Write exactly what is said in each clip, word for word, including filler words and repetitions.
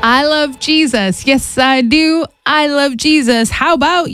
I love Jesus. Yes, I do. I love Jesus. How about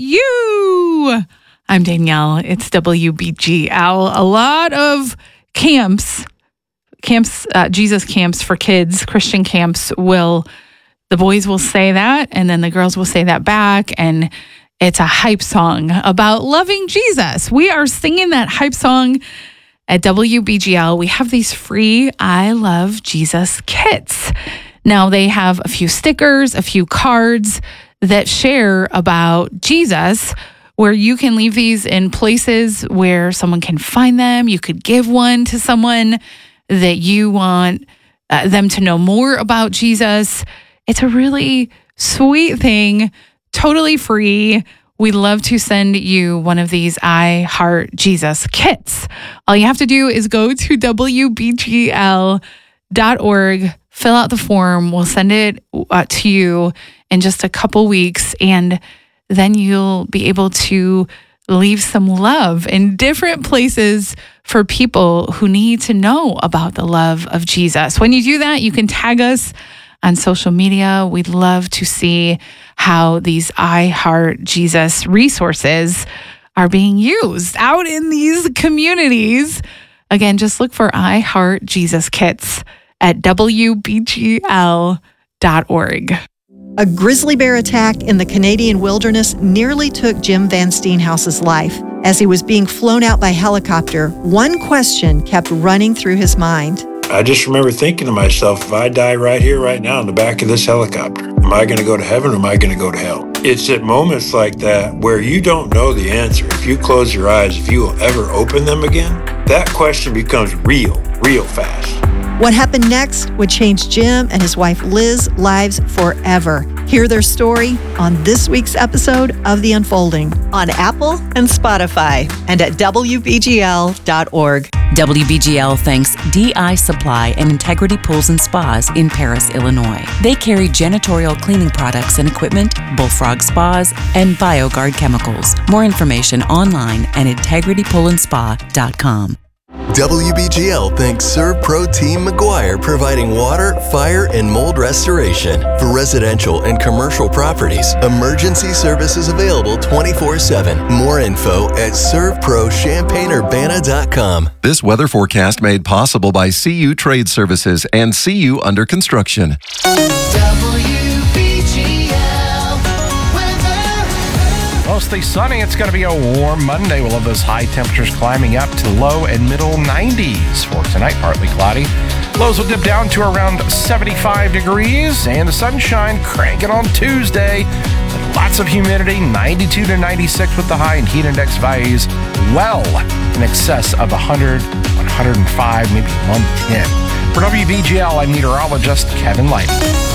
you? I'm Danielle. It's W B G L. A lot of camps, camps, uh, Jesus camps for kids, Christian camps will, the boys will say that, and then the girls will say that back, and it's a hype song about loving Jesus. We are singing that hype song at W B G L. We have these free I Love Jesus kits. Now, they have a few stickers, a few cards that share about Jesus, where you can leave these in places where someone can find them. You could give one to someone that you want uh, them to know more about Jesus. It's a really sweet thing, totally free. We'd love to send you one of these I Heart Jesus kits. All you have to do is go to W B G L dot org, fill out the form. We'll send it uh, to you in just a couple weeks, and then you'll be able to leave some love in different places for people who need to know about the love of Jesus. When you do that, you can tag us on social media. We'd love to see how these I Heart Jesus resources are being used out in these communities. Again, just look for I Heart Jesus kits at W B G L dot org. A grizzly bear attack in the Canadian wilderness nearly took Jim Van Steenhouse's life. As he was being flown out by helicopter, one question kept running through his mind. I just remember thinking to myself, if I die right here, right now, in the back of this helicopter, am I going to go to heaven or am I going to go to hell? It's at moments like that where you don't know the answer. If you close your eyes, if you will ever open them again, that question becomes real, real fast. What happened next would change Jim and his wife Liz's lives forever. Hear their story on this week's episode of The Unfolding on Apple and Spotify and at W B G L dot org. W B G L thanks D I Supply and Integrity Pools and Spas in Paris, Illinois. They carry janitorial cleaning products and equipment, Bullfrog Spas, and BioGuard chemicals. More information online at integrity pool and spa dot com. W B G L thanks ServPro Team McGuire, providing water, fire, and mold restoration. For residential and commercial properties, emergency services available twenty-four seven. More info at serve pro champaign urbana dot com. This weather forecast made possible by C U Trade Services and C U Under Construction. Mostly sunny. It's going to be a warm Monday. We'll have those high temperatures climbing up to low and middle nineties. For tonight, partly cloudy. Lows will dip down to around seventy-five degrees, and the sunshine cranking on Tuesday. With lots of humidity, ninety-two to ninety-six with the high, and heat index values well in excess of one hundred, one hundred five, maybe one ten. For W B G L, I'm meteorologist Kevin Light.